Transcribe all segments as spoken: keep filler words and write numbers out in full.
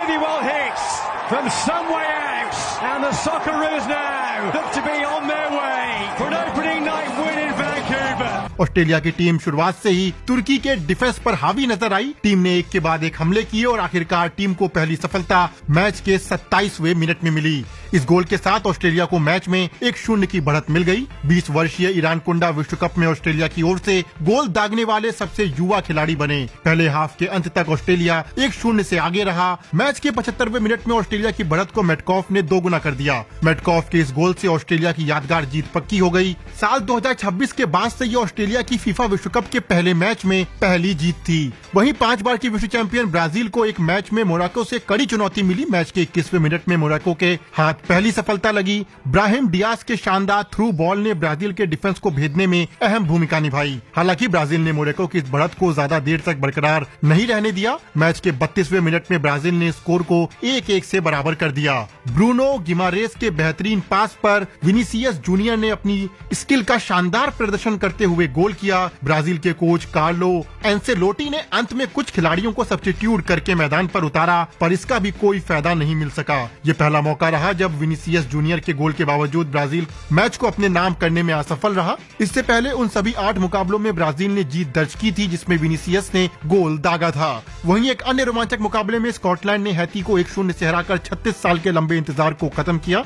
really well hit from some way out, and the Socceroos now look to be on their way for an opening night win in Vancouver. Australia की team शुरुआत से ही तुर्की के defence पर हावी नजर आई। Team ने एक के बाद एक हमले किए और आखिरकार टीम को पहली सफलता मैच के सत्ताईसवें मिनट में मिली। इस गोल के साथ ऑस्ट्रेलिया को मैच में एक शून्य की बढ़त मिल गई। बीस वर्षीय ईरान कुंडा विश्व कप में ऑस्ट्रेलिया की ओर से गोल दागने वाले सबसे युवा खिलाड़ी बने। पहले हाफ के अंत तक ऑस्ट्रेलिया एक शून्य से आगे रहा। मैच के पचहत्तरवें मिनट में ऑस्ट्रेलिया की बढ़त को मेटकॉफ ने दोगुना कर दिया। मेटकॉफ के इस गोल से ऑस्ट्रेलिया की यादगार जीत पक्की हो गई। साल दो हजार छब्बीस के बाद से ये ऑस्ट्रेलिया की फीफा विश्व कप के पहले मैच में पहली जीत थी। वहीं पांच बार की विश्व चैंपियन ब्राजील को एक मैच में मोरक्को से कड़ी चुनौती मिली। मैच के इक्कीसवें मिनट में मोरक्को के हाथ पहली सफलता लगी। ब्राहिम डियास के शानदार थ्रू बॉल ने ब्राजील के डिफेंस को भेदने में अहम भूमिका निभाई। हालांकि ब्राजील ने मोरक्को की इस बढ़त को ज्यादा देर तक बरकरार नहीं रहने दिया। मैच के बत्तीसवें मिनट में ब्राजील ने स्कोर को एक एक से बराबर कर दिया। ब्रूनो गिमारेस के बेहतरीन पास पर विनीसियस जूनियर ने अपनी स्किल का शानदार प्रदर्शन करते हुए गोल किया। ब्राजील के कोच कार्लो एंसेलोटी ने अंत में कुछ खिलाड़ियों को सब्स्टिट्यूट करके मैदान पर उतारा, पर इसका भी कोई फायदा नहीं मिल सका। ये पहला मौका रहा जब विनीसियस जूनियर के गोल के बावजूद ब्राजील मैच को अपने नाम करने में असफल रहा। इससे पहले उन सभी आठ मुकाबलों में ब्राजील ने जीत दर्ज की थी, जिसमें विनीसियस ने गोल दागा था। वहीं एक अन्य रोमांचक मुकाबले में स्कॉटलैंड ने हैती को एक शून्य से हराकर छत्तीस साल के लंबे इंतजार को खत्म किया।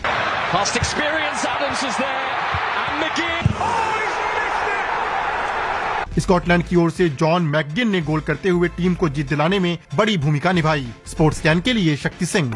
स्कॉटलैंड की ओर से जॉन मैकगिन ने गोल करते हुए टीम को जीत दिलाने में बड़ी भूमिका निभाई। स्पोर्ट्स कैन के लिए Shakti Singh.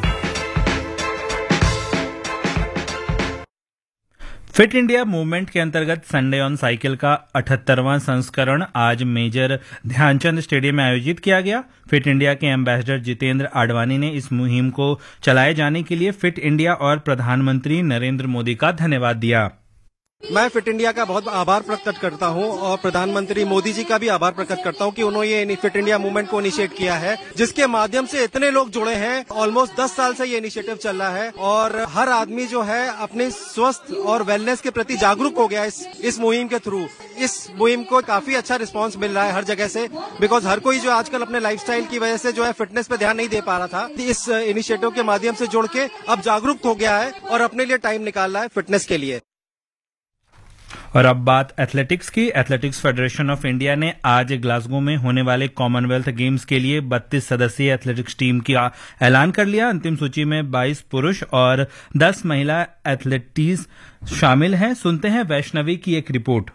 Fit India movement के अंतर्गत संडे ऑन साइकिल का अठहत्तरवां संस्करण आज मेजर ध्यानचंद स्टेडियम में आयोजित किया गया। फिट इंडिया के एम्बेसडर जितेंद्र आडवाणी ने इस मुहिम को चलाए जाने के लिए फिट इंडिया और प्रधानमंत्री नरेंद्र मोदी का धन्यवाद दिया। मैं फिट इंडिया का बहुत आभार प्रकट करता हूं और प्रधानमंत्री मोदी जी का भी आभार प्रकट करता हूं कि उन्होंने ये फिट इंडिया मूवमेंट को इनिशिएट किया है, जिसके माध्यम से इतने लोग जुड़े हैं। ऑलमोस्ट दस साल से ये इनिशिएटिव चल रहा है और हर आदमी जो है अपने स्वस्थ और वेलनेस के प्रति जागरूक हो गया है इस, इस मुहिम के थ्रू। इस मुहिम को काफी अच्छा रिस्पांस मिल रहा है हर जगह से, बिकॉज हर कोई जो आजकल अपने लाइफस्टाइल की वजह से जो है फिटनेस पे ध्यान नहीं दे पा रहा था, इस इनिशिएटिव के माध्यम से जुड़ के अब जागरूक हो गया है और अपने लिए टाइम निकाल रहा है फिटनेस के लिए। और अब बात एथलेटिक्स की। एथलेटिक्स फेडरेशन ऑफ इंडिया ने आज ग्लासगो में होने वाले कॉमनवेल्थ गेम्स के लिए बत्तीस सदस्यीय एथलेटिक्स टीम का ऐलान कर लिया। अंतिम सूची में बाईस पुरुष और दस महिला एथलीट्स शामिल हैं। सुनते हैं वैष्णवी की एक report.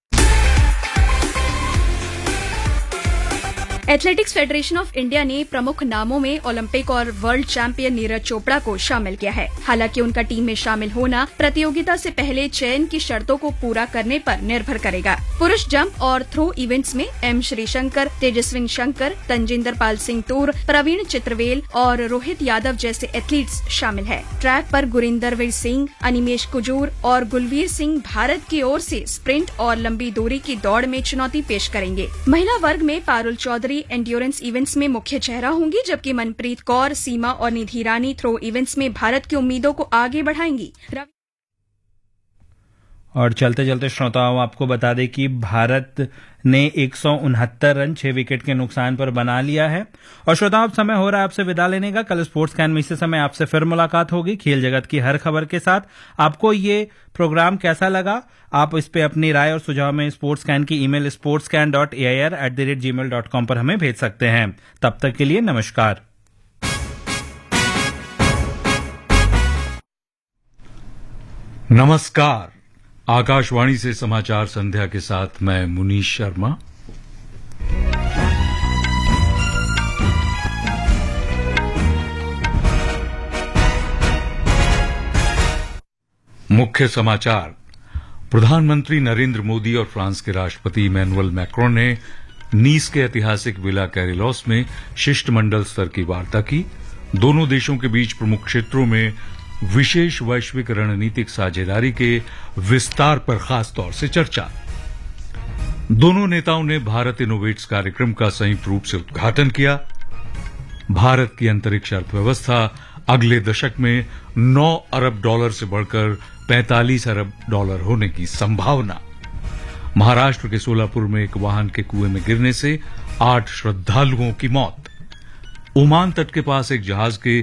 Athletics federation of India ने प्रमुख नामों में ओलंपिक और वर्ल्ड चैंपियन नीरज चोपड़ा को शामिल किया है। हालांकि उनका टीम में शामिल होना प्रतियोगिता से पहले चयन की शर्तों को पूरा करने पर निर्भर करेगा। पुरुष जंप और थ्रो इवेंट्स में एम श्रीशंकर, तेजस्विन शंकर, तंजिंदर पाल सिंह तूर, प्रवीण चित्रवेल और रोहित यादव जैसे एथलीट्स शामिल है। ट्रैक पर गुरिंदरवीर सिंह, अनिमेश कुजूर और गुलवीर सिंह भारत की ओर से स्प्रिंट और लंबी दूरी की दौड़ में चुनौती पेश करेंगे। महिला वर्ग में पारुल चौधरी एंड्योरेंस इवेंट्स में मुख्य चेहरा होंगी, जबकि मनप्रीत कौर, सीमा और निधि रानी थ्रो इवेंट्स में भारत की उम्मीदों को आगे बढ़ाएंगी। और चलते चलते श्रोताओं आपको बता दें कि भारत ने एक सौ उनहत्तर रन छह विकेट के नुकसान पर बना लिया है। और श्रोताओं अब समय हो रहा है आपसे विदा लेने का। कल स्पोर्ट्स कैन में इसी समय आपसे फिर मुलाकात होगी खेल जगत की हर खबर के साथ। आपको ये प्रोग्राम कैसा लगा, आप इस पे अपनी राय और सुझाव में स्पोर्ट्स कैन की email sports can dot A I R at the rate ji mail dot com पर हमें भेज सकते हैं। तब तक के लिए नमस्कार। नमस्कार। आकाशवाणी से समाचार संध्या के साथ मैं मुनीश शर्मा। मुख्य समाचार। प्रधानमंत्री नरेंद्र मोदी और फ्रांस के राष्ट्रपति इमैनुअल मैक्रोन ने नीस के ऐतिहासिक विला कैरिलॉस में शिष्टमंडल स्तर की वार्ता की। दोनों देशों के बीच प्रमुख क्षेत्रों में विशेष वैश्विक रणनीतिक साझेदारी के विस्तार पर खास तौर से चर्चा। दोनों नेताओं ने भारत इनोवेट्स कार्यक्रम का संयुक्त रूप से उद्घाटन किया। भारत की अंतरिक्ष अर्थव्यवस्था अगले दशक में नौ अरब डॉलर से बढ़कर पैंतालीस अरब डॉलर होने की संभावना। महाराष्ट्र के सोलापुर में एक वाहन के कुएं में गिरने से आठ श्रद्धालुओं की मौत। ओमान तट के पास एक जहाज के